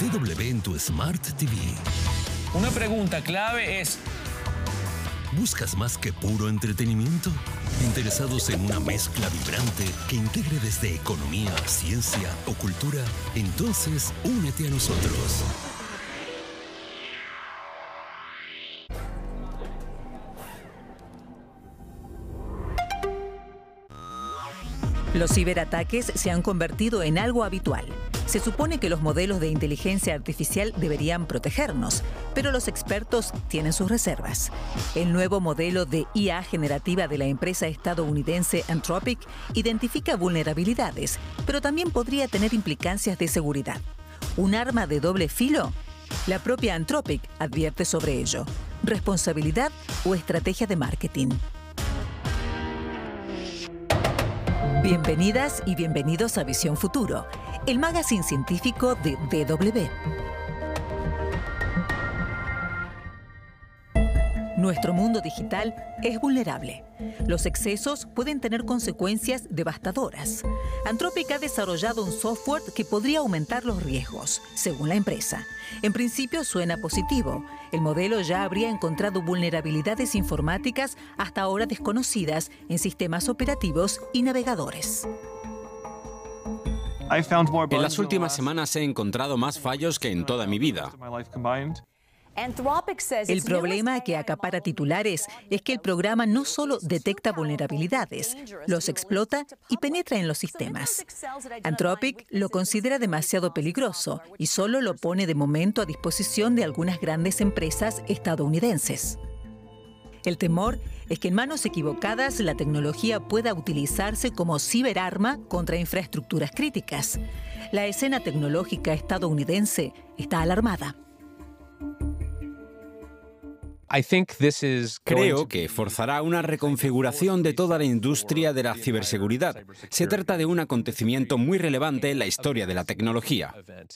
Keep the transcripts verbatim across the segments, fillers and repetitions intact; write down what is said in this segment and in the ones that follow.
D W en tu Smart T V. Una pregunta clave es: ¿buscas más que puro entretenimiento? ¿Interesados en una mezcla vibrante que integre desde economía, ciencia o cultura? Entonces, únete a nosotros. Los ciberataques se han convertido en algo habitual. Se supone que los modelos de inteligencia artificial deberían protegernos, pero los expertos tienen sus reservas. El nuevo modelo de I A generativa de la empresa estadounidense Anthropic identifica vulnerabilidades, pero también podría tener implicancias de seguridad. ¿Un arma de doble filo? La propia Anthropic advierte sobre ello. ¿Responsabilidad o estrategia de marketing? Bienvenidas y bienvenidos a Visión Futuro, el magazine científico de D W. Nuestro mundo digital es vulnerable. Los excesos pueden tener consecuencias devastadoras. Anthropic ha desarrollado un software que podría aumentar los riesgos, según la empresa. En principio suena positivo. El modelo ya habría encontrado vulnerabilidades informáticas hasta ahora desconocidas en sistemas operativos y navegadores. En las últimas semanas he encontrado más fallos que en toda mi vida. El problema que acapara titulares es que el programa no solo detecta vulnerabilidades, los explota y penetra en los sistemas. Anthropic lo considera demasiado peligroso y solo lo pone de momento a disposición de algunas grandes empresas estadounidenses. El temor es que en manos equivocadas la tecnología pueda utilizarse como ciberarma contra infraestructuras críticas. La escena tecnológica estadounidense está alarmada. Creo que forzará una reconfiguración de toda la industria de la ciberseguridad. Se trata de un acontecimiento muy relevante en la historia de la tecnología.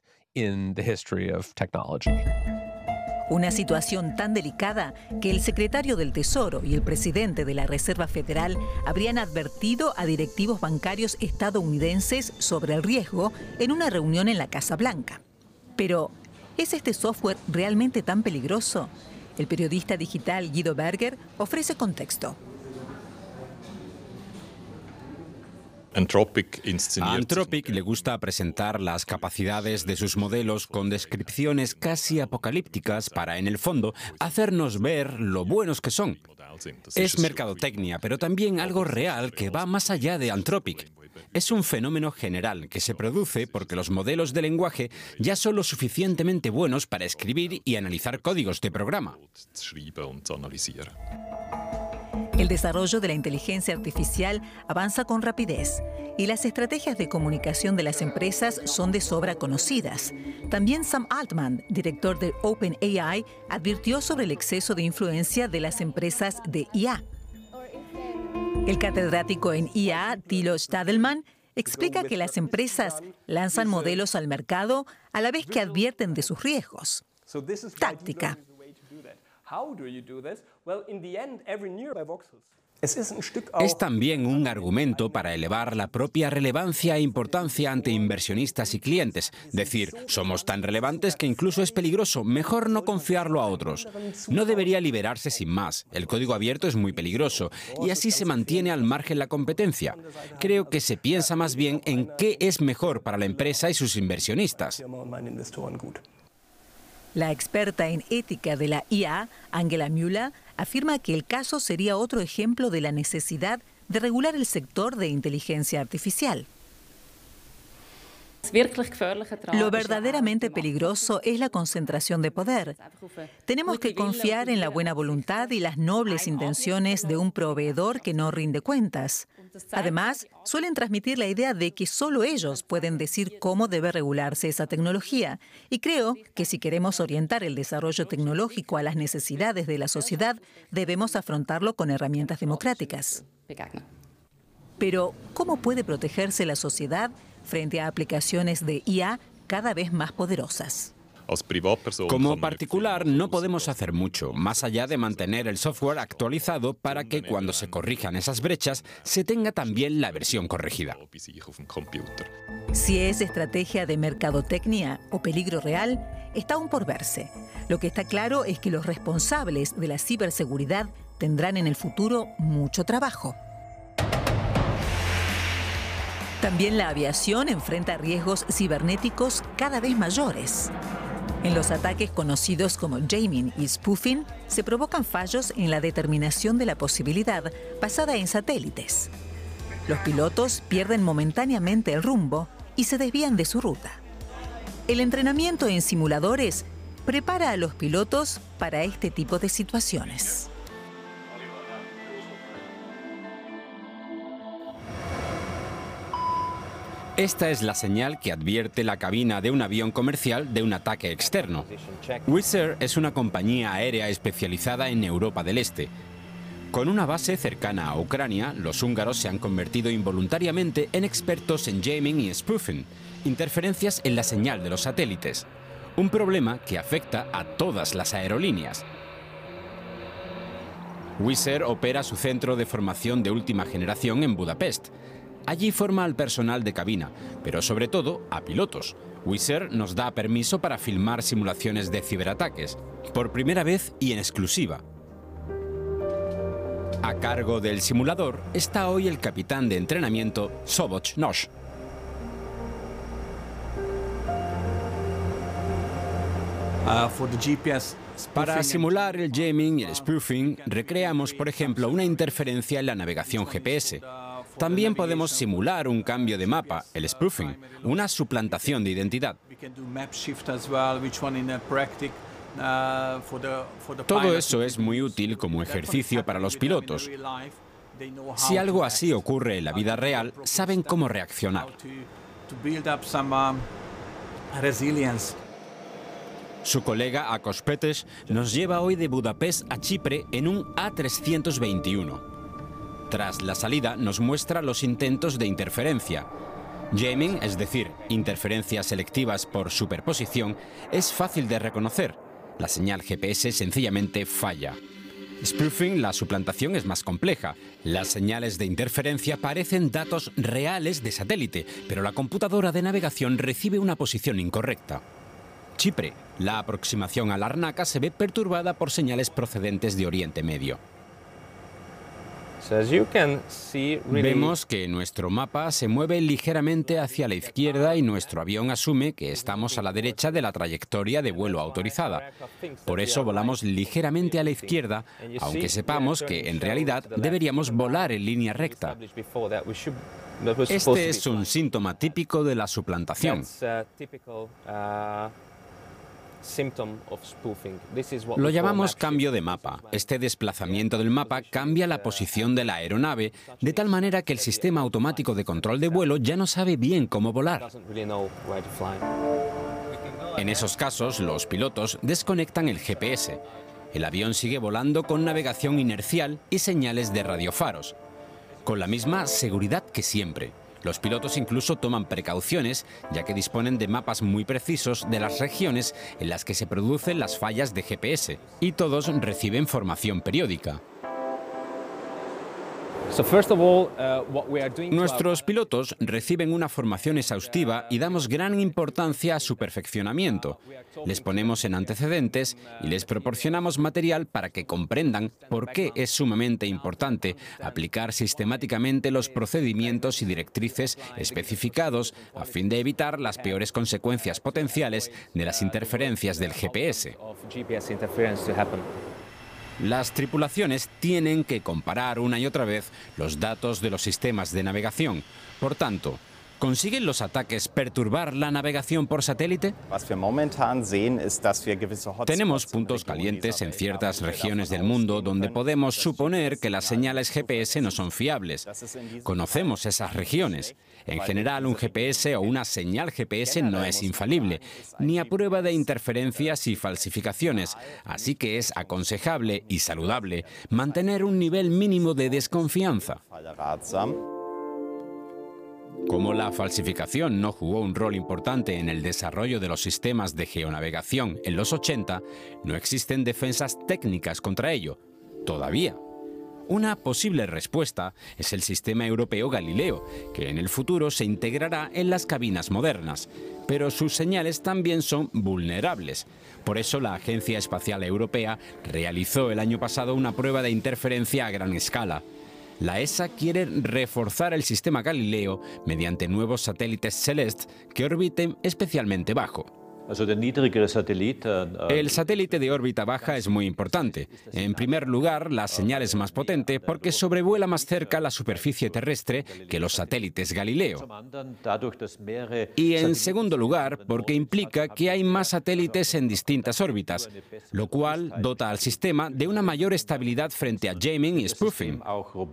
Una situación tan delicada que el secretario del Tesoro y el presidente de la Reserva Federal habrían advertido a directivos bancarios estadounidenses sobre el riesgo en una reunión en la Casa Blanca. Pero, ¿es este software realmente tan peligroso? El periodista digital Guido Berger ofrece contexto. A Anthropic le gusta presentar las capacidades de sus modelos con descripciones casi apocalípticas para, en el fondo, hacernos ver lo buenos que son. Es mercadotecnia, pero también algo real que va más allá de Anthropic. Es un fenómeno general que se produce porque los modelos de lenguaje ya son lo suficientemente buenos para escribir y analizar códigos de programa. El desarrollo de la inteligencia artificial avanza con rapidez y las estrategias de comunicación de las empresas son de sobra conocidas. También Sam Altman, director de OpenAI, advirtió sobre el exceso de influencia de las empresas de I A. El catedrático en I A, Thilo Stadelmann, explica que las empresas lanzan modelos al mercado a la vez que advierten de sus riesgos. Táctica. Es también un argumento para elevar la propia relevancia e importancia ante inversionistas y clientes. Decir, somos tan relevantes que incluso es peligroso, mejor no confiarlo a otros. No debería liberarse sin más. El código abierto es muy peligroso y así se mantiene al margen la competencia. Creo que se piensa más bien en qué es mejor para la empresa y sus inversionistas. La experta en ética de la I A, Angela Müller, afirma que el caso sería otro ejemplo de la necesidad de regular el sector de inteligencia artificial. Lo verdaderamente peligroso es la concentración de poder. Tenemos que confiar en la buena voluntad y las nobles intenciones de un proveedor que no rinde cuentas. Además, suelen transmitir la idea de que solo ellos pueden decir cómo debe regularse esa tecnología. Y creo que si queremos orientar el desarrollo tecnológico a las necesidades de la sociedad, debemos afrontarlo con herramientas democráticas. Pero, ¿cómo puede protegerse la sociedad frente a aplicaciones de I A cada vez más poderosas? Como particular no podemos hacer mucho, más allá de mantener el software actualizado para que cuando se corrijan esas brechas se tenga también la versión corregida. Si es estrategia de mercadotecnia o peligro real, está aún por verse. Lo que está claro es que los responsables de la ciberseguridad tendrán en el futuro mucho trabajo. También la aviación enfrenta riesgos cibernéticos cada vez mayores. En los ataques conocidos como jamming y spoofing se provocan fallos en la determinación de la posibilidad basada en satélites. Los pilotos pierden momentáneamente el rumbo y se desvían de su ruta. El entrenamiento en simuladores prepara a los pilotos para este tipo de situaciones. Esta es la señal que advierte la cabina de un avión comercial de un ataque externo. Wizz Air es una compañía aérea especializada en Europa del Este. Con una base cercana a Ucrania, los húngaros se han convertido involuntariamente en expertos en jamming y spoofing, interferencias en la señal de los satélites. Un problema que afecta a todas las aerolíneas. Wizz Air opera su centro de formación de última generación en Budapest. Allí forma al personal de cabina, pero sobre todo a pilotos. Wizz Air nos da permiso para filmar simulaciones de ciberataques, por primera vez y en exclusiva. A cargo del simulador está hoy el capitán de entrenamiento Soboc Nosh. Para simular el jamming y el spoofing, recreamos, por ejemplo, una interferencia en la navegación G P S. También podemos simular un cambio de mapa, el spoofing, una suplantación de identidad. Todo eso es muy útil como ejercicio para los pilotos. Si algo así ocurre en la vida real, saben cómo reaccionar. Su colega Akos Petes nos lleva hoy de Budapest a Chipre en un A trescientos veintiuno. Tras la salida nos muestra los intentos de interferencia. Jamming, es decir, interferencias selectivas por superposición, es fácil de reconocer. La señal G P S sencillamente falla. Spoofing, la suplantación, es más compleja. Las señales de interferencia parecen datos reales de satélite, pero la computadora de navegación recibe una posición incorrecta. Chipre, la aproximación a Larnaca se ve perturbada por señales procedentes de Oriente Medio. Vemos que nuestro mapa se mueve ligeramente hacia la izquierda y nuestro avión asume que estamos a la derecha de la trayectoria de vuelo autorizada. Por eso volamos ligeramente a la izquierda, aunque sepamos que en realidad deberíamos volar en línea recta. Este es un síntoma típico de la suplantación. Lo llamamos cambio de mapa. Este desplazamiento del mapa cambia la posición de la aeronave de tal manera que el sistema automático de control de vuelo ya no sabe bien cómo volar. En esos casos, los pilotos desconectan el G P S. El avión sigue volando con navegación inercial y señales de radiofaros, con la misma seguridad que siempre. Los pilotos incluso toman precauciones, ya que disponen de mapas muy precisos de las regiones en las que se producen las fallas de G P S, y todos reciben formación periódica. Nuestros pilotos reciben una formación exhaustiva y damos gran importancia a su perfeccionamiento. Les ponemos en antecedentes y les proporcionamos material para que comprendan por qué es sumamente importante aplicar sistemáticamente los procedimientos y directrices especificados a fin de evitar las peores consecuencias potenciales de las interferencias del G P S. Las tripulaciones tienen que comparar una y otra vez los datos de los sistemas de navegación. Por tanto, ¿consiguen los ataques perturbar la navegación por satélite? Tenemos puntos calientes en ciertas regiones del mundo donde podemos suponer que las señales G P S no son fiables. Conocemos esas regiones. En general, un G P S o una señal G P S no es infalible, ni a prueba de interferencias y falsificaciones, así que es aconsejable y saludable mantener un nivel mínimo de desconfianza. Como la falsificación no jugó un rol importante en el desarrollo de los sistemas de geonavegación en los ochenta, no existen defensas técnicas contra ello, todavía. Una posible respuesta es el sistema europeo Galileo, que en el futuro se integrará en las cabinas modernas, pero sus señales también son vulnerables. Por eso la Agencia Espacial Europea realizó el año pasado una prueba de interferencia a gran escala. La E S A quiere reforzar el sistema Galileo mediante nuevos satélites Celeste que orbiten especialmente bajo. El satélite de órbita baja es muy importante. En primer lugar, la señal es más potente porque sobrevuela más cerca la superficie terrestre que los satélites Galileo. Y en segundo lugar, porque implica que hay más satélites en distintas órbitas, lo cual dota al sistema de una mayor estabilidad frente a jamming y spoofing.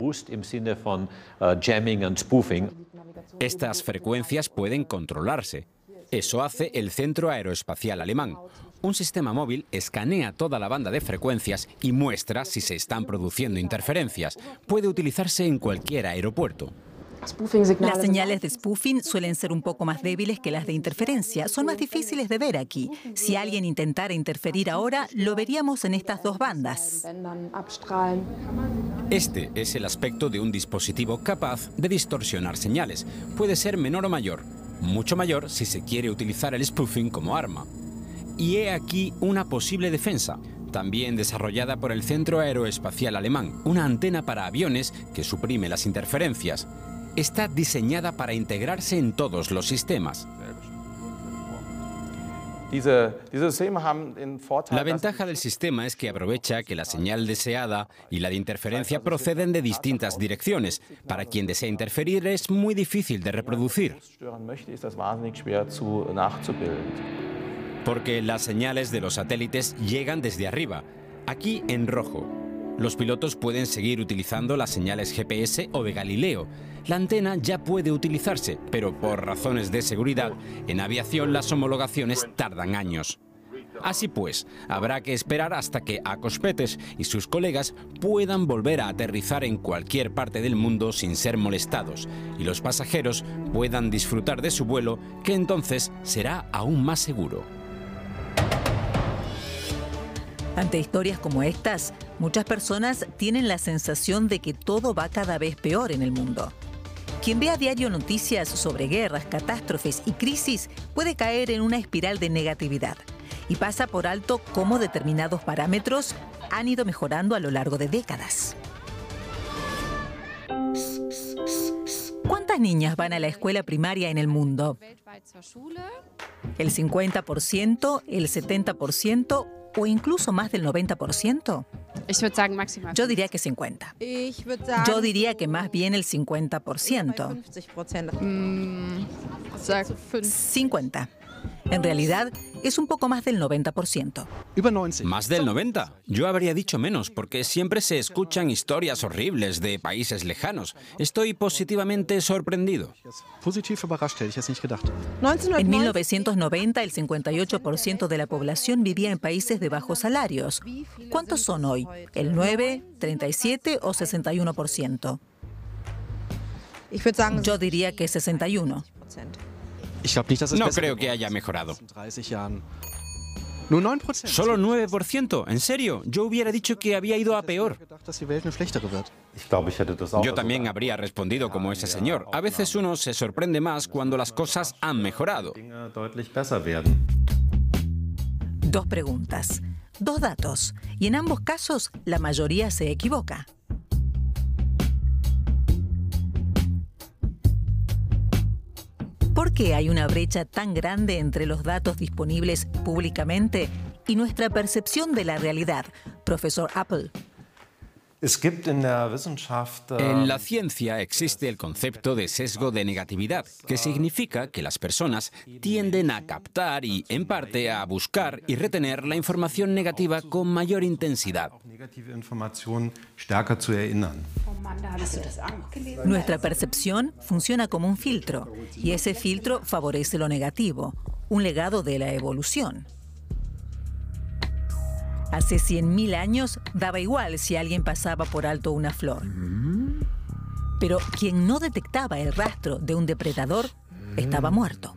Estas frecuencias pueden controlarse. Eso hace el Centro Aeroespacial Alemán. Un sistema móvil escanea toda la banda de frecuencias y muestra si se están produciendo interferencias. Puede utilizarse en cualquier aeropuerto. Las señales de spoofing suelen ser un poco más débiles que las de interferencia. Son más difíciles de ver aquí. Si alguien intentara interferir ahora, lo veríamos en estas dos bandas. Este es el aspecto de un dispositivo capaz de distorsionar señales. Puede ser menor o mayor. Mucho mayor si se quiere utilizar el spoofing como arma. Y he aquí una posible defensa, también desarrollada por el Centro Aeroespacial Alemán, una antena para aviones que suprime las interferencias. Está diseñada para integrarse en todos los sistemas. La ventaja del sistema es que aprovecha que la señal deseada y la de interferencia proceden de distintas direcciones. Para quien desea interferir es muy difícil de reproducir. Porque las señales de los satélites llegan desde arriba, aquí en rojo. Los pilotos pueden seguir utilizando las señales G P S o de Galileo. La antena ya puede utilizarse, pero por razones de seguridad, en aviación las homologaciones tardan años. Así pues, habrá que esperar hasta que Ákos Peters y sus colegas puedan volver a aterrizar en cualquier parte del mundo sin ser molestados, y los pasajeros puedan disfrutar de su vuelo, que entonces será aún más seguro. Ante historias como estas, muchas personas tienen la sensación de que todo va cada vez peor en el mundo. Quien ve a diario noticias sobre guerras, catástrofes y crisis puede caer en una espiral de negatividad y pasa por alto cómo determinados parámetros han ido mejorando a lo largo de décadas. ¿Cuántas niñas van a la escuela primaria en el mundo? ¿El cincuenta por ciento, el setenta por ciento o incluso más del noventa por ciento? Yo diría que cincuenta. Yo diría que más bien el cincuenta por ciento. cincuenta. En realidad, es un poco más del noventa por ciento. ¿Más del noventa? Yo habría dicho menos, porque siempre se escuchan historias horribles de países lejanos. Estoy positivamente sorprendido. En mil novecientos noventa, el cincuenta y ocho por ciento de la población vivía en países de bajos salarios. ¿Cuántos son hoy? ¿El nueve, treinta y siete o sesenta y uno por ciento? Yo diría que sesenta y uno. No creo que haya mejorado. ¿Solo nueve por ciento? ¿En serio? Yo hubiera dicho que había ido a peor. Yo también habría respondido como ese señor. A veces uno se sorprende más cuando las cosas han mejorado. Dos preguntas, dos datos, y en ambos casos la mayoría se equivoca. ¿Por qué hay una brecha tan grande entre los datos disponibles públicamente y nuestra percepción de la realidad, profesor Appel? En la ciencia existe el concepto de sesgo de negatividad, que significa que las personas tienden a captar y, en parte, a buscar y retener la información negativa con mayor intensidad. Nuestra percepción funciona como un filtro, y ese filtro favorece lo negativo, un legado de la evolución. Hace cien mil años daba igual si alguien pasaba por alto una flor. Pero quien no detectaba el rastro de un depredador estaba muerto.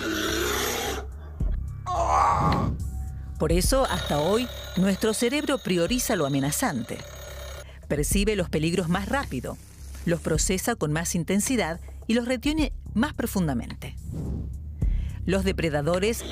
Por eso, hasta hoy, nuestro cerebro prioriza lo amenazante. Percibe los peligros más rápido, los procesa con más intensidad y los retiene más profundamente. Los depredadores